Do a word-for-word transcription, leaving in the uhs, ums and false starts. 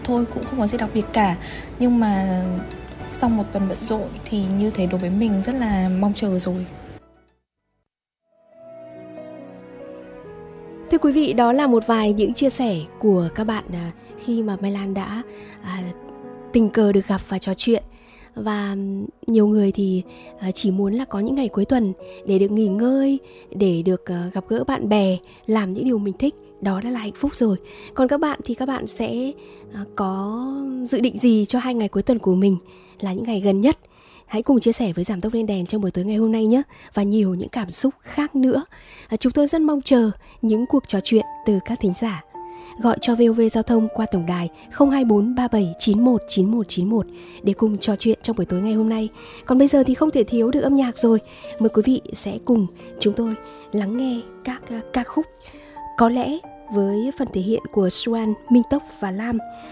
thôi, cũng không có gì đặc biệt cả. Nhưng mà sau một tuần bận rộn thì như thế đối với mình rất là mong chờ rồi. Thưa quý vị, đó là một vài những chia sẻ của các bạn khi mà Mai Lan đã à, tình cờ được gặp và trò chuyện. Và nhiều người thì chỉ muốn là có những ngày cuối tuần để được nghỉ ngơi, để được gặp gỡ bạn bè, làm những điều mình thích. Đó đã là hạnh phúc rồi. Còn các bạn thì các bạn sẽ có dự định gì cho hai ngày cuối tuần của mình là những ngày gần nhất? Hãy cùng chia sẻ với Giảm Tốc Lên Đèn trong buổi tối ngày hôm nay nhé. Và nhiều những cảm xúc khác nữa. Chúng tôi rất mong chờ những cuộc trò chuyện từ các thính giả. Gọi cho vê o vê Giao thông qua tổng đài không hai bốn ba bảy chín một chín một chín một để cùng trò chuyện trong buổi tối ngày hôm nay. Còn bây giờ thì không thể thiếu được âm nhạc rồi. Mời quý vị sẽ cùng chúng tôi lắng nghe các uh, ca khúc. Có lẽ với phần thể hiện của Xuan, Minh Tốc và Lam,